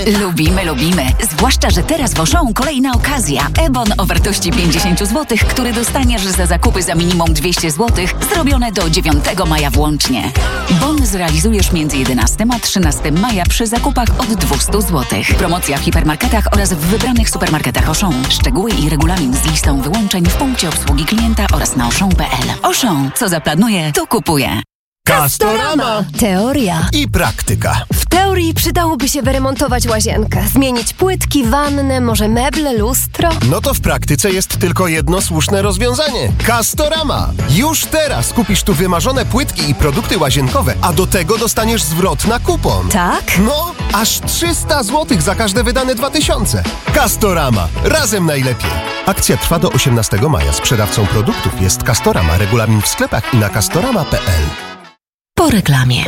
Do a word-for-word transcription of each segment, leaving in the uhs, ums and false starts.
Lubimy, lubimy. Zwłaszcza, że teraz w Auchan kolejna okazja. E-bon o wartości pięćdziesiąt złotych, który dostaniesz za zakupy za minimum dwieście złotych, zrobione do dziewiątego maja włącznie. Bon zrealizujesz między jedenastego a trzynastego maja przy zakupach od dwieście złotych. Promocja w hipermarketach oraz w wybranych supermarketach Auchan. Szczegóły i regulamin z listą wyłączeń w punkcie obsługi klienta oraz na auchan kropka p l. Auchan. Co zaplanuje, to kupuje. Castorama! Teoria I praktyka. W teorii przydałoby się wyremontować łazienkę, zmienić płytki, wannę, może meble, lustro. No to w praktyce jest tylko jedno słuszne rozwiązanie. Castorama! Już teraz kupisz tu wymarzone płytki i produkty łazienkowe, a do tego dostaniesz zwrot na kupon. Tak? No, aż trzysta złotych za każde wydane dwa tysiące. Castorama. Razem najlepiej. Akcja trwa do osiemnastego maja. Sprzedawcą produktów jest Castorama. Regulamin w sklepach i na castorama kropka p l. Po reklamie.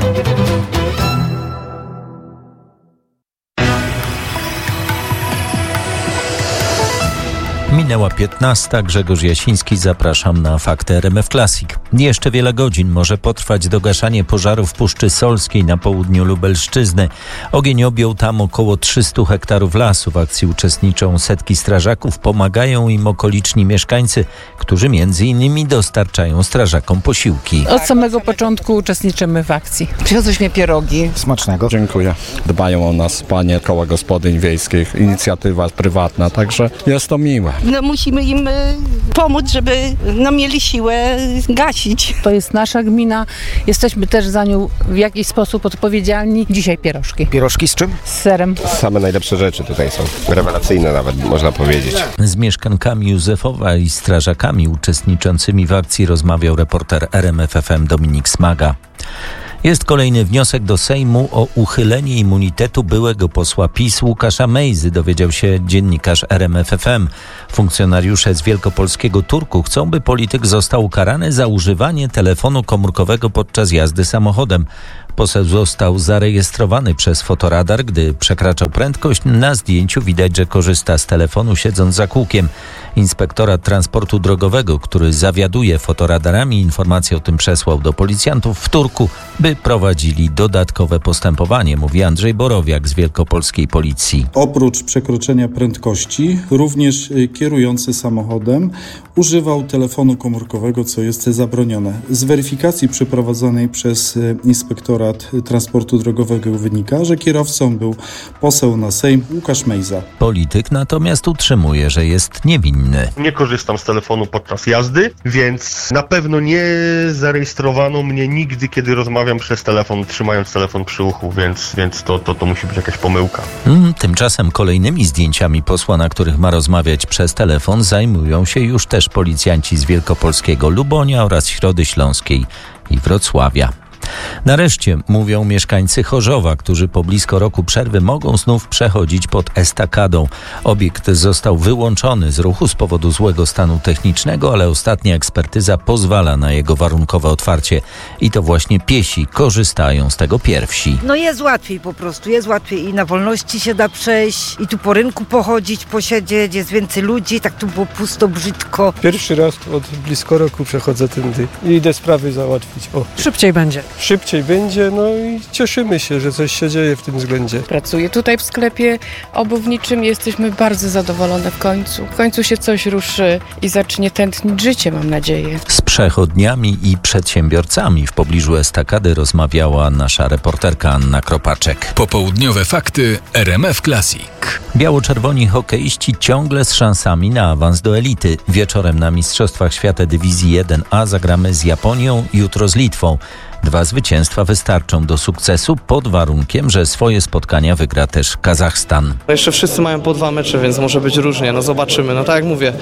Minęła piętnasta. Grzegorz Jasiński, zapraszam na Fakty R M F Classic. Jeszcze wiele godzin może potrwać dogaszanie pożaru w Puszczy Solskiej na południu Lubelszczyzny. Ogień objął tam około trzysta hektarów lasu. W akcji uczestniczą setki strażaków. Pomagają im okoliczni mieszkańcy, którzy między innymi dostarczają strażakom posiłki. Od samego początku uczestniczymy w akcji. Przywiozłyśmy pierogi. Smacznego. Dziękuję. Dbają o nas panie koła gospodyń wiejskich, inicjatywa prywatna, także jest to miłe. No musimy im pomóc, żeby no, mieli siłę gasić. To jest nasza gmina, jesteśmy też za nią w jakiś sposób odpowiedzialni. Dzisiaj pierożki. Pierożki z czym? Z serem. Same najlepsze rzeczy tutaj są, rewelacyjne nawet można powiedzieć. Z mieszkankami Józefowa i strażakami uczestniczącymi w akcji rozmawiał reporter R M F F M Dominik Smaga. Jest kolejny wniosek do Sejmu o uchylenie immunitetu byłego posła PiS Łukasza Mejzy, dowiedział się dziennikarz R M F F M. Funkcjonariusze z wielkopolskiego Turku chcą, by polityk został ukarany za używanie telefonu komórkowego podczas jazdy samochodem. Poseł został zarejestrowany przez fotoradar, gdy przekraczał prędkość. Na zdjęciu widać, że korzysta z telefonu siedząc za kółkiem. Inspektorat Transportu Drogowego, który zawiaduje fotoradarami, informację o tym przesłał do policjantów w Turku, by prowadzili dodatkowe postępowanie, mówi Andrzej Borowiak z wielkopolskiej policji. Oprócz przekroczenia prędkości, również kierujący samochodem używał telefonu komórkowego, co jest zabronione. Z weryfikacji przeprowadzonej przez Inspektorat Transportu Drogowego wynika, że kierowcą był poseł na Sejm Łukasz Mejza. Polityk natomiast utrzymuje, że jest niewinny. Nie korzystam z telefonu podczas jazdy, więc na pewno nie zarejestrowano mnie nigdy, kiedy rozmawiam przez telefon, trzymając telefon przy uchu, więc, więc to, to, to musi być jakaś pomyłka. Mm, tymczasem kolejnymi zdjęciami posła, na których ma rozmawiać przez telefon, zajmują się już też policjanci z wielkopolskiego Lubonia oraz Środy Śląskiej i Wrocławia. Nareszcie, mówią mieszkańcy Chorzowa, którzy po blisko roku przerwy mogą znów przechodzić pod estakadą. Obiekt został wyłączony z ruchu z powodu złego stanu technicznego, ale ostatnia ekspertyza pozwala na jego warunkowe otwarcie. I to właśnie piesi korzystają z tego pierwsi. No jest łatwiej po prostu, jest łatwiej i na wolności się da przejść, i tu po rynku pochodzić, posiedzieć, jest więcej ludzi, tak tu było pusto, brzydko. Pierwszy raz od blisko roku przechodzę tędy i idę sprawy załatwić. O. Szybciej będzie. Szybciej będzie, no i cieszymy się, że coś się dzieje w tym względzie. Pracuję tutaj w sklepie obuwniczym, jesteśmy bardzo zadowolone w końcu. W końcu się coś ruszy i zacznie tętnić życie, mam nadzieję. Z przechodniami i przedsiębiorcami w pobliżu estakady rozmawiała nasza reporterka Anna Kropaczek. Popołudniowe fakty R M F Classic. Biało-czerwoni hokeiści ciągle z szansami na awans do elity. Wieczorem na Mistrzostwach Świata Dywizji jeden A zagramy z Japonią, jutro z Litwą. Dwa zwycięstwa wystarczą do sukcesu pod warunkiem, że swoje spotkania wygra też Kazachstan. Jeszcze wszyscy mają po dwa mecze, więc może być różnie, no zobaczymy. No tak jak mówię,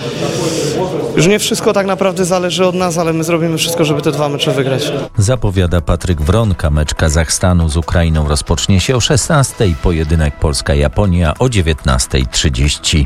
już nie wszystko tak naprawdę zależy od nas, ale my zrobimy wszystko, żeby te dwa mecze wygrać. Zapowiada Patryk Wronka. Mecz Kazachstanu z Ukrainą rozpocznie się o szesnastej, pojedynek Polska-Japonia o dziewiętnasta trzydzieści.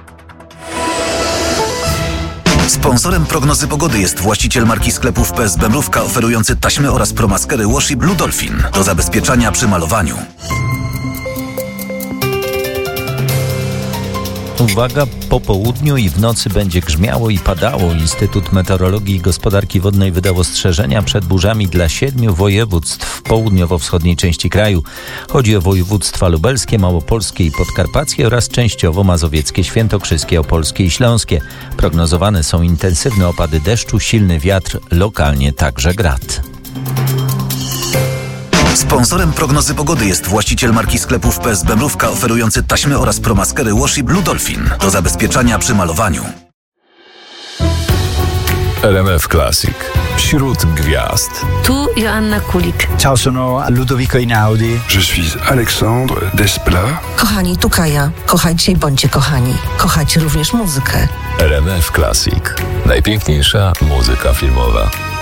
Sponsorem prognozy pogody jest właściciel marki sklepów P S B Mrówka, oferujący taśmy oraz promaskery Washi Blue Dolphin do zabezpieczania przy malowaniu. Uwaga, po południu i w nocy będzie grzmiało i padało. Instytut Meteorologii i Gospodarki Wodnej wydał ostrzeżenia przed burzami dla siedmiu województw w południowo-wschodniej części kraju. Chodzi o województwa lubelskie, małopolskie i podkarpackie oraz częściowo mazowieckie, świętokrzyskie, opolskie i śląskie. Prognozowane są intensywne opady deszczu, silny wiatr, lokalnie także grad. Sponsorem prognozy pogody jest właściciel marki sklepów P S B Mrówka, oferujący taśmy oraz promaskery Washi Blue Dolphin do zabezpieczania przy malowaniu. R M F Classic. Wśród gwiazd. Tu Joanna Kulik. Ciao, sono Ludovico Einaudi. Je suis Alexandre Desplat. Kochani, tu Kaja. Kochajcie i bądźcie kochani. Kochajcie również muzykę. R M F Classic. Najpiękniejsza muzyka filmowa.